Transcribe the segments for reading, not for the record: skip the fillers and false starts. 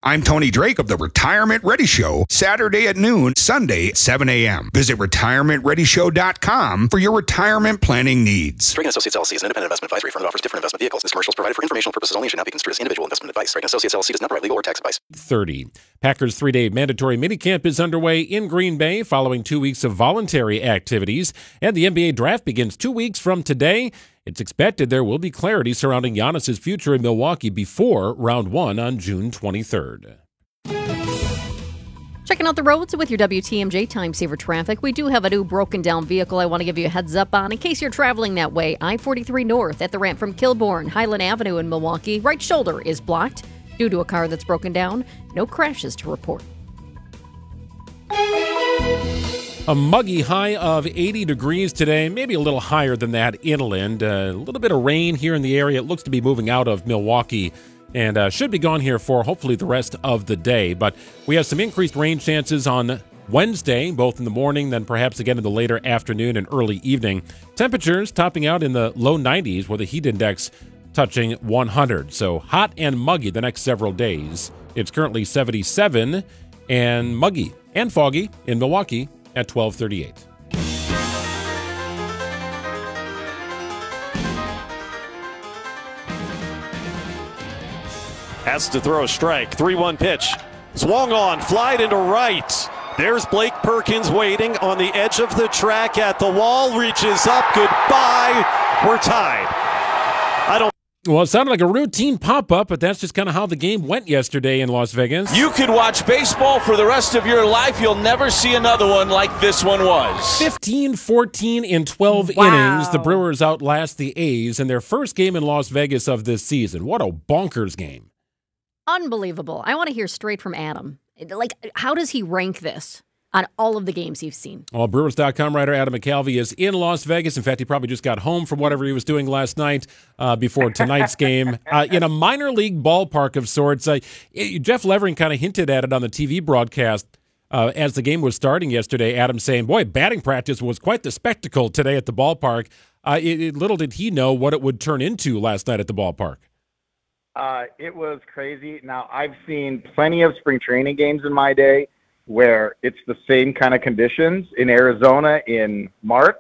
I'm Tony Drake of the Retirement Ready Show, Saturday at noon, Sunday at 7 a.m. Visit retirementreadyshow.com for your retirement planning needs. Drake & Associates LLC is an independent investment advisory firm that offers different investment vehicles. This commercial is provided for informational purposes only and should not be construed as individual investment advice. Drake & Associates LLC does not provide legal or tax advice. 30. Packers 3-day mandatory minicamp is underway in Green Bay following 2 weeks of voluntary activities, and the NBA draft begins 2 weeks from today. It's expected there will be clarity surrounding Giannis's future in Milwaukee before round 1 on June 23rd. Checking out the roads with your WTMJ Time Saver traffic. We do have a new broken down vehicle I want to give you a heads up on in case you're traveling that way. I-43 North at the ramp from Kilbourne, Highland Avenue in Milwaukee. Right shoulder is blocked due to a car that's broken down. No crashes to report. A muggy high of 80 degrees today, maybe a little higher than that inland. A little bit of rain here in the area. It looks to be moving out of Milwaukee and should be gone here for hopefully the rest of the day. But we have some increased rain chances on Wednesday, both in the morning, then perhaps again in the later afternoon and early evening. Temperatures topping out in the low 90s with a heat index touching 100. So hot and muggy the next several days. It's currently 77 and muggy and foggy in Milwaukee at 12:38. Has to throw a strike. 3-1 pitch. Swung on, flied into right. There's Blake Perkins waiting on the edge of the track at the wall. Reaches up. Goodbye. We're tied. Well, it sounded like a routine pop-up, but that's just kind of how the game went yesterday in Las Vegas. You could watch baseball for the rest of your life. You'll never see another one like this one was. 15, 14 in 12 innings. The Brewers outlast the A's in their first game in Las Vegas of this season. What a bonkers game. Unbelievable. I want to hear straight from Adam. Like, how does he rank this on all of the games you've seen? Well, Brewers.com writer Adam McCalvy is in Las Vegas. In fact, he probably just got home from whatever he was doing last night before tonight's game in a minor league ballpark of sorts. Jeff Levering kind of hinted at it on the TV broadcast as the game was starting yesterday. Adam saying, boy, batting practice was quite the spectacle today at the ballpark. Little did he know what it would turn into last night at the ballpark. It was crazy. Now, I've seen plenty of spring training games in my day where it's the same kind of conditions in Arizona in March,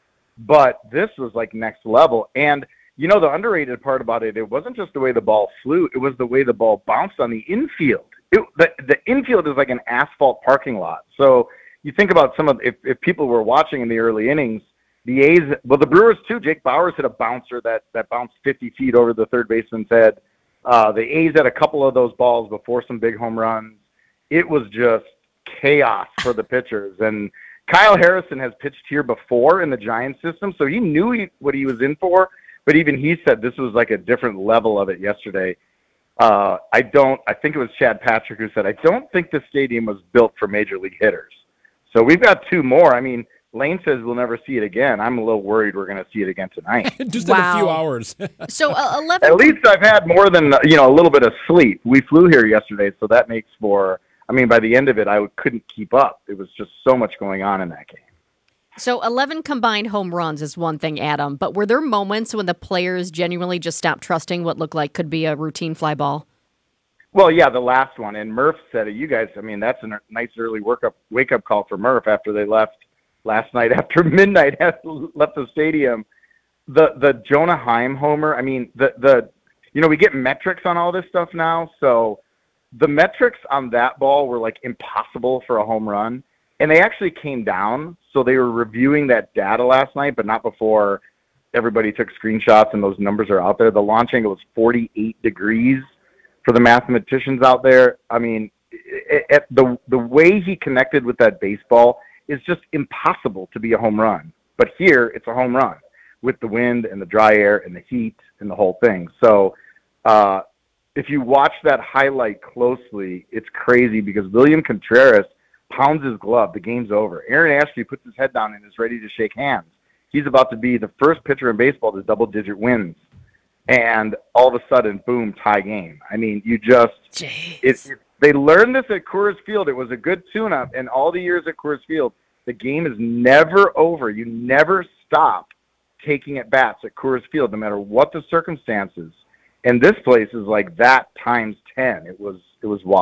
but this was like next level. And, you know, the underrated part about it, it wasn't just the way the ball flew, it was the way the ball bounced on the infield. The infield is like an asphalt parking lot. So you think about if people were watching in the early innings, the A's, well, the Brewers too, Jake Bauers hit a bouncer that bounced 50 feet over the third baseman's head. The A's had a couple of those balls before some big home runs. It was just chaos for the pitchers. And Kyle Harrison has pitched here before in the Giants system, so he knew what he was in for, but even he said this was like a different level of it yesterday. I think it was Chad Patrick who said, I don't think the stadium was built for major league hitters. So we've got two more. I mean, Lane says we'll never see it again. I'm a little worried we're going to see it again tonight. Just in a few hours. So 11. At least I've had more than a little bit of sleep. We flew here yesterday, so that makes for. I mean, by the end of it, I couldn't keep up. It was just so much going on in that game. So 11 combined home runs is one thing, Adam, but were there moments when the players genuinely just stopped trusting what looked like could be a routine fly ball? Well, yeah, the last one, and Murph said it. You guys, I mean, that's a nice early wake-up call for Murph after they left last night after midnight, left the stadium. The Jonah Heim homer, I mean, we get metrics on all this stuff now, so the metrics on that ball were like impossible for a home run, and they actually came down. So they were reviewing that data last night, but not before everybody took screenshots and those numbers are out there. The launch angle was 48 degrees for the mathematicians out there. I mean, the way he connected with that baseball is just impossible to be a home run. But here, it's a home run with the wind and the dry air and the heat and the whole thing. So if you watch that highlight closely, it's crazy because William Contreras pounds his glove. The game's over. Aaron Ashby puts his head down and is ready to shake hands. He's about to be the first pitcher in baseball to double-digit wins. And all of a sudden, boom, tie game. I mean, they learned this at Coors Field. It was a good tune-up, and all the years at Coors Field, the game is never over. You never stop taking at bats at Coors Field, no matter what the circumstances. And this place is like that times 10. It was wild.